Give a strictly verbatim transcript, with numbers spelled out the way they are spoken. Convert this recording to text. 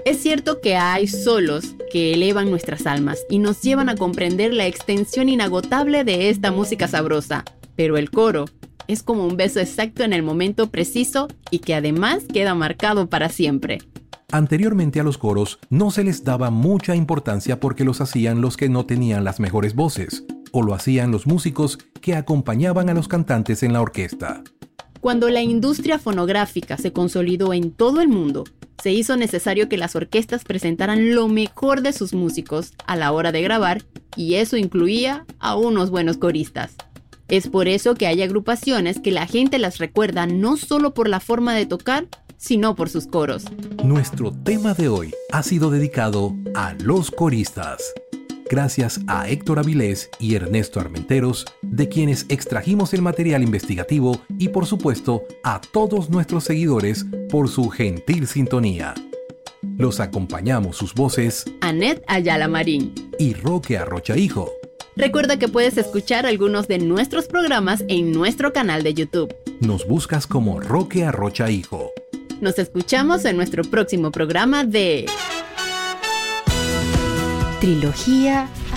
Es cierto que hay solos que elevan nuestras almas y nos llevan a comprender la extensión inagotable de esta música sabrosa, pero el coro es como un beso exacto en el momento preciso y que además queda marcado para siempre. Anteriormente a los coros no se les daba mucha importancia porque los hacían los que no tenían las mejores voces, o lo hacían los músicos que acompañaban a los cantantes en la orquesta. Cuando la industria fonográfica se consolidó en todo el mundo, se hizo necesario que las orquestas presentaran lo mejor de sus músicos a la hora de grabar, y eso incluía a unos buenos coristas. Es por eso que hay agrupaciones que la gente las recuerda no solo por la forma de tocar, sino por sus coros. Nuestro tema de hoy ha sido dedicado a los coristas. Gracias a Héctor Avilés y Ernesto Armenteros, de quienes extrajimos el material investigativo, y por supuesto a todos nuestros seguidores por su gentil sintonía. Los acompañamos sus voces Anet Ayala Marín y Roque Arrocha Hijo. Recuerda que puedes escuchar algunos de nuestros programas en nuestro canal de YouTube. Nos buscas como Roque Arrocha Hijo. Nos escuchamos en nuestro próximo programa de Trilogía